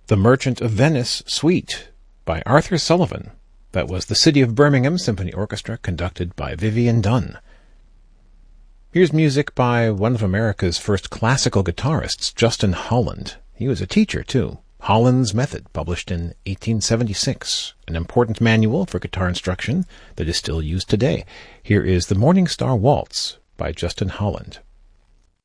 The Merchant of Venice Suite by Arthur Sullivan. That was the City of Birmingham Symphony Orchestra, conducted by Vivian Dunn. Here's music by one of America's first classical guitarists, Justin Holland. He was a teacher, too. Holland's Method, published in 1876, an important manual for guitar instruction that is still used today. Here is the Morning Star Waltz by Justin Holland.